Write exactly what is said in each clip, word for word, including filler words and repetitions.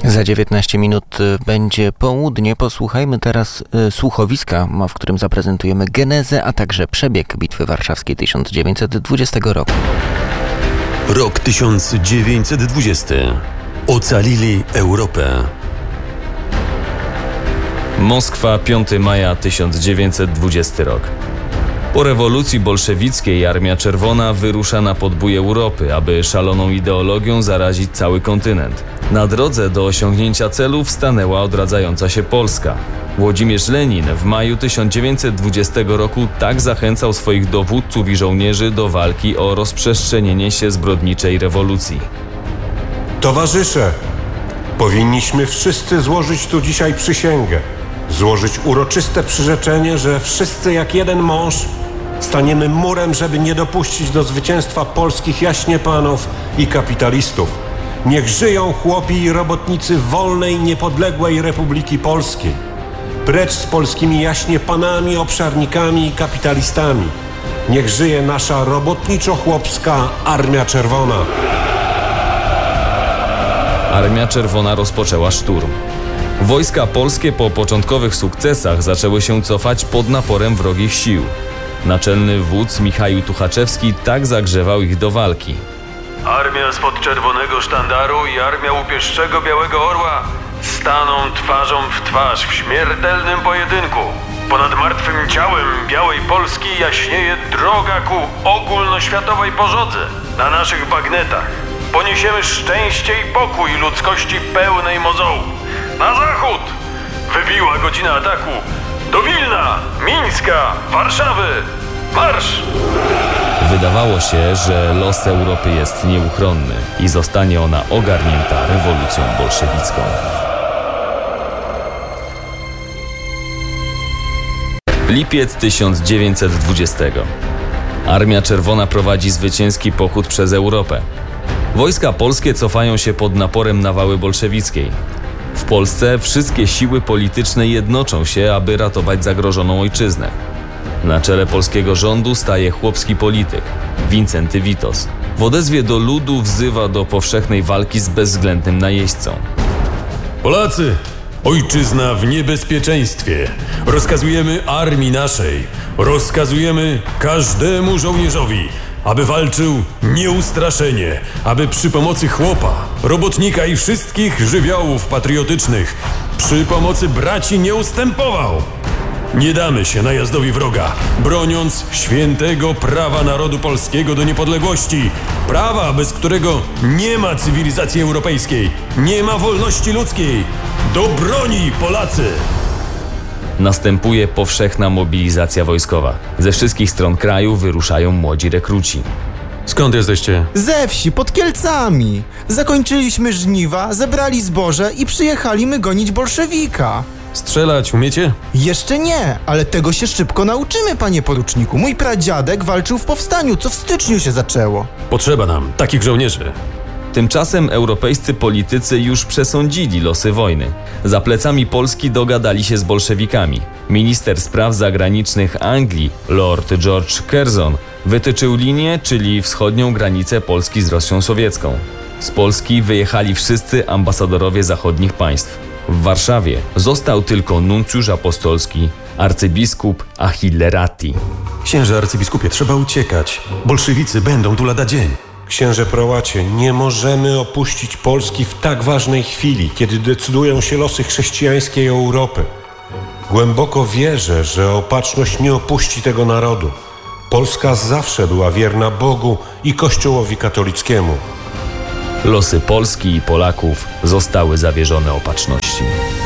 Za dziewiętnaście minut będzie południe. Posłuchajmy teraz słuchowiska, w którym zaprezentujemy genezę, a także przebieg Bitwy Warszawskiej tysiąc dziewięćset dwudziestego roku. Rok tysiąc dziewięćset dwudziesty. Ocalili Europę. Moskwa, piątego maja tysiąc dziewięćset dwudziesty rok. Po rewolucji bolszewickiej Armia Czerwona wyrusza na podbój Europy, aby szaloną ideologią zarazić cały kontynent. Na drodze do osiągnięcia celów stanęła odradzająca się Polska. Włodzimierz Lenin w maju tysiąc dziewięćset dwudziestego roku tak zachęcał swoich dowódców i żołnierzy do walki o rozprzestrzenienie się zbrodniczej rewolucji. Towarzysze, powinniśmy wszyscy złożyć tu dzisiaj przysięgę. Złożyć uroczyste przyrzeczenie, że wszyscy jak jeden mąż staniemy murem, żeby nie dopuścić do zwycięstwa polskich jaśniepanów i kapitalistów. Niech żyją chłopi i robotnicy wolnej, niepodległej Republiki Polskiej. Precz z polskimi jaśniepanami, obszarnikami i kapitalistami. Niech żyje nasza robotniczo-chłopska Armia Czerwona. Armia Czerwona rozpoczęła szturm. Wojska polskie po początkowych sukcesach zaczęły się cofać pod naporem wrogich sił. Naczelny wódz Michał Tuchaczewski tak zagrzewał ich do walki. Armia spod czerwonego sztandaru i armia łupieszczego Białego Orła staną twarzą w twarz w śmiertelnym pojedynku. Ponad martwym ciałem białej Polski jaśnieje droga ku ogólnoświatowej pożodze. Na naszych bagnetach poniesiemy szczęście i pokój ludzkości pełnej mozołu. Na zachód! Wybiła godzina ataku. Do Wilna, Mińska, Warszawy! Marsz! Wydawało się, że los Europy jest nieuchronny i zostanie ona ogarnięta rewolucją bolszewicką. Lipiec tysiąc dziewięćset dwudziestego. Armia Czerwona prowadzi zwycięski pochód przez Europę. Wojska polskie cofają się pod naporem nawały bolszewickiej. W Polsce wszystkie siły polityczne jednoczą się, aby ratować zagrożoną ojczyznę. Na czele polskiego rządu staje chłopski polityk, Wincenty Witos. W odezwie do ludu wzywa do powszechnej walki z bezwzględnym najeźdźcą. Polacy, ojczyzna w niebezpieczeństwie. Rozkazujemy armii naszej, rozkazujemy każdemu żołnierzowi, aby walczył nieustraszenie, aby przy pomocy chłopa, robotnika i wszystkich żywiołów patriotycznych, przy pomocy braci nie ustępował. Nie damy się najazdowi wroga, broniąc świętego prawa narodu polskiego do niepodległości, prawa, bez którego nie ma cywilizacji europejskiej, nie ma wolności ludzkiej. Do broni, Polacy! Następuje powszechna mobilizacja wojskowa. Ze wszystkich stron kraju wyruszają młodzi rekruci. Skąd jesteście? Ze wsi, pod Kielcami. Zakończyliśmy żniwa, zebrali zboże i przyjechaliśmy gonić bolszewika. Strzelać umiecie? Jeszcze nie, ale tego się szybko nauczymy, panie poruczniku. Mój pradziadek walczył w powstaniu, co w styczniu się zaczęło. Potrzeba nam takich żołnierzy. Tymczasem europejscy politycy już przesądzili losy wojny. Za plecami Polski dogadali się z bolszewikami. Minister spraw zagranicznych Anglii, Lord George Curzon, wytyczył linię, czyli wschodnią granicę Polski z Rosją sowiecką. Z Polski wyjechali wszyscy ambasadorowie zachodnich państw. W Warszawie został tylko nuncjusz apostolski, arcybiskup Achille Ratti. Księże arcybiskupie, trzeba uciekać. Bolszewicy będą tu lada dzień. Księże prołacie, nie możemy opuścić Polski w tak ważnej chwili, kiedy decydują się losy chrześcijańskiej Europy. Głęboko wierzę, że opatrzność nie opuści tego narodu. Polska zawsze była wierna Bogu i Kościołowi katolickiemu. Losy Polski i Polaków zostały zawierzone opatrzności.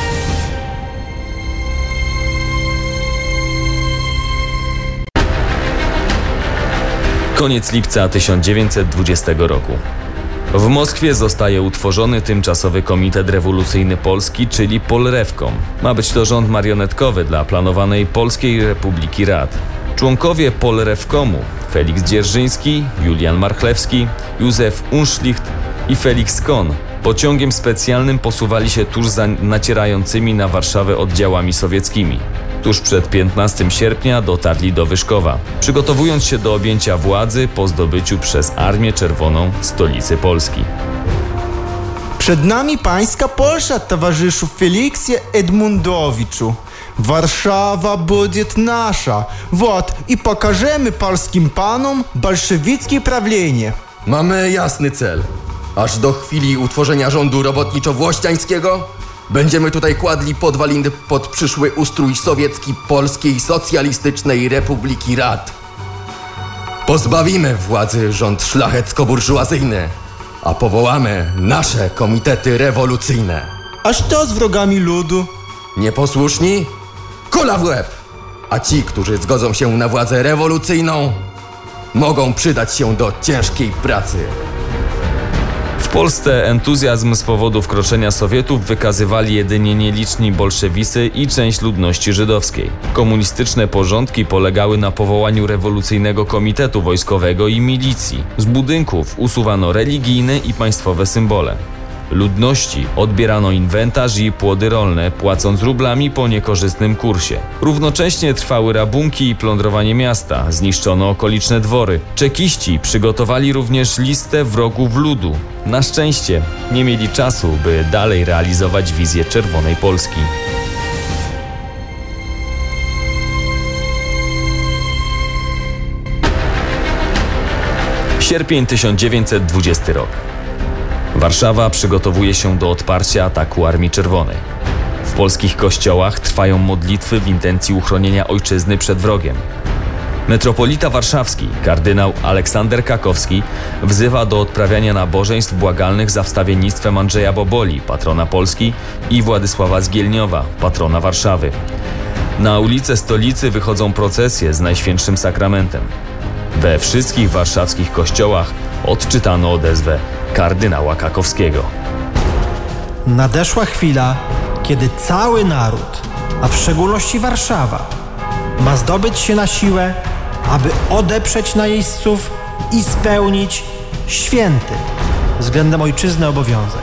Koniec lipca tysiąc dziewięćset dwudziestego roku. W Moskwie zostaje utworzony tymczasowy Komitet Rewolucyjny Polski, czyli Polrewkom. Ma być to rząd marionetkowy dla planowanej Polskiej Republiki Rad. Członkowie Polrewkomu Feliks Dzierżyński, Julian Marchlewski, Józef Unszlicht i Felix Kohn pociągiem specjalnym posuwali się tuż za nacierającymi na Warszawę oddziałami sowieckimi. Tuż przed piętnastego sierpnia dotarli do Wyszkowa, przygotowując się do objęcia władzy po zdobyciu przez Armię Czerwoną stolicy Polski. Przed nami pańska Polsza, towarzyszu Feliksie Edmundowiczu. Warszawa będzie nasza. Вот, i pokażemy polskim panom bolszewickie prawlenie. Mamy jasny cel. Aż do chwili utworzenia rządu robotniczo-włościańskiego będziemy tutaj kładli podwaliny pod przyszły ustrój sowiecki Polskiej Socjalistycznej Republiki Rad. Pozbawimy władzy rząd szlachecko-burżuazyjny, a powołamy nasze komitety rewolucyjne. A co z wrogami ludu? Nieposłuszni? Kula w łeb! A ci, którzy zgodzą się na władzę rewolucyjną, mogą przydać się do ciężkiej pracy. W Polsce entuzjazm z powodu wkroczenia Sowietów wykazywali jedynie nieliczni bolszewicy i część ludności żydowskiej. Komunistyczne porządki polegały na powołaniu rewolucyjnego komitetu wojskowego i milicji. Z budynków usuwano religijne i państwowe symbole. Ludności odbierano inwentarz i płody rolne, płacąc rublami po niekorzystnym kursie. Równocześnie trwały rabunki i plądrowanie miasta, zniszczono okoliczne dwory. Czekiści przygotowali również listę wrogów ludu. Na szczęście nie mieli czasu, by dalej realizować wizję Czerwonej Polski. Sierpień tysiąc dziewięćset dwudziesty rok. Warszawa przygotowuje się do odparcia ataku Armii Czerwonej. W polskich kościołach trwają modlitwy w intencji uchronienia ojczyzny przed wrogiem. Metropolita warszawski, kardynał Aleksander Kakowski, wzywa do odprawiania nabożeństw błagalnych za wstawiennictwem Andrzeja Boboli, patrona Polski, i Władysława Zgielniowa, patrona Warszawy. Na ulice stolicy wychodzą procesje z Najświętszym Sakramentem. We wszystkich warszawskich kościołach odczytano odezwę kardynała Kakowskiego. Nadeszła chwila, kiedy cały naród, a w szczególności Warszawa, ma zdobyć się na siłę, aby odeprzeć najeźdźców i spełnić święty względem ojczyzny obowiązek.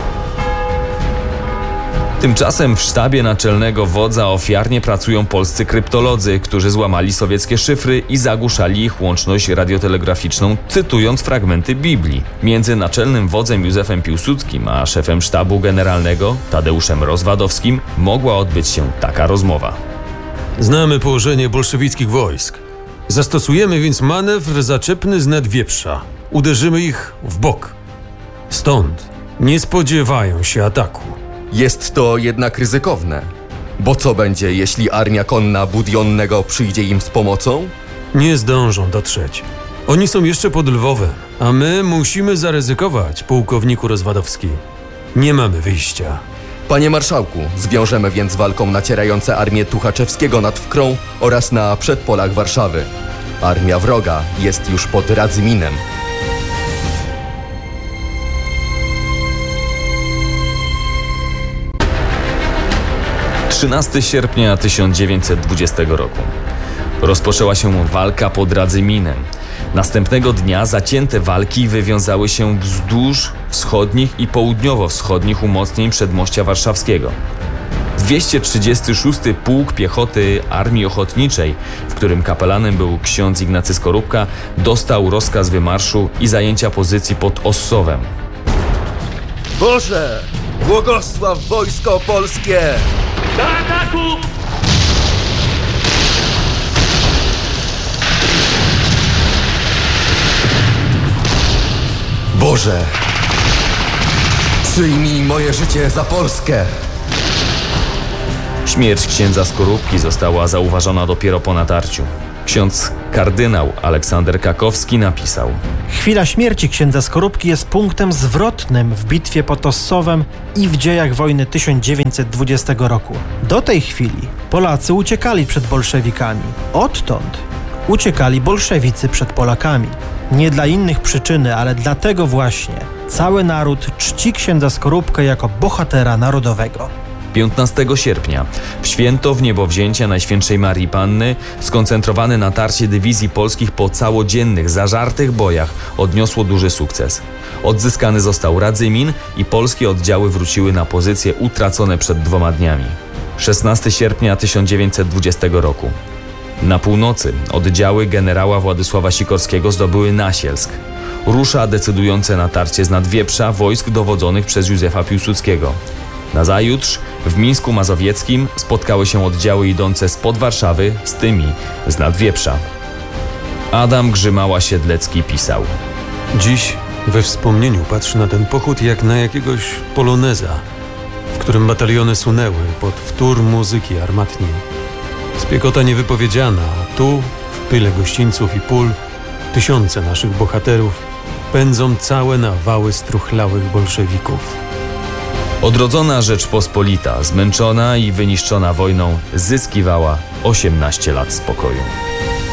Tymczasem w sztabie naczelnego wodza ofiarnie pracują polscy kryptolodzy, którzy złamali sowieckie szyfry i zagłuszali ich łączność radiotelegraficzną, cytując fragmenty Biblii. Między naczelnym wodzem Józefem Piłsudskim a szefem sztabu generalnego Tadeuszem Rozwadowskim mogła odbyć się taka rozmowa. Znamy położenie bolszewickich wojsk. Zastosujemy więc manewr zaczepny z Nadwieprza. Uderzymy ich w bok. Stąd nie spodziewają się ataku. Jest to jednak ryzykowne. Bo co będzie, jeśli armia konna Budionnego przyjdzie im z pomocą? Nie zdążą dotrzeć. Oni są jeszcze pod Lwowem, a my musimy zaryzykować, pułkowniku Rozwadowski. Nie mamy wyjścia. Panie marszałku, zwiążemy więc walką nacierające armię Tuchaczewskiego nad Wkrą oraz na przedpolach Warszawy. Armia wroga jest już pod Radzyminem. trzynastego sierpnia tysiąc dziewięćset dwudziestego roku. Rozpoczęła się walka pod Radzyminem. Następnego dnia zacięte walki wywiązały się wzdłuż wschodnich i południowo-wschodnich umocnień przedmościa warszawskiego. dwieście trzydziesty szósty Pułk Piechoty Armii Ochotniczej, w którym kapelanem był ksiądz Ignacy Skorupka, dostał rozkaz wymarszu i zajęcia pozycji pod Ossowem. Boże, błogosław wojsko polskie! Do ataku! Boże, przyjmij moje życie za Polskę! Śmierć księdza Skorupki została zauważona dopiero po natarciu. Ksiądz kardynał Aleksander Kakowski napisał: Chwila śmierci księdza Skorupki jest punktem zwrotnym w bitwie pod Ossowem i w dziejach wojny tysiąc dziewięćset dwudziestego roku. Do tej chwili Polacy uciekali przed bolszewikami. Odtąd uciekali bolszewicy przed Polakami. Nie dla innych przyczyny, ale dlatego właśnie cały naród czci księdza Skorupkę jako bohatera narodowego. piętnastego sierpnia, w święto wniebowzięcia Najświętszej Marii Panny, skoncentrowane natarcie dywizji polskich po całodziennych, zażartych bojach odniosło duży sukces. Odzyskany został Radzymin i polskie oddziały wróciły na pozycje utracone przed dwoma dniami. szesnastego sierpnia tysiąc dziewięćset dwudziestego roku. Na północy oddziały generała Władysława Sikorskiego zdobyły Nasielsk. rusza decydujące natarcie z Nadwieprza wojsk dowodzonych przez Józefa Piłsudskiego. Nazajutrz w Mińsku Mazowieckim spotkały się oddziały idące spod Warszawy z tymi z Nadwieprza. Adam Grzymała-Siedlecki pisał: Dziś we wspomnieniu patrzę na ten pochód jak na jakiegoś poloneza, w którym bataliony sunęły pod wtór muzyki armatniej. Spiekota niewypowiedziana, a tu, w pyle gościńców i pól, tysiące naszych bohaterów pędzą całe nawały struchlałych bolszewików. Odrodzona Rzeczpospolita, zmęczona i wyniszczona wojną, zyskiwała osiemnaście lat spokoju.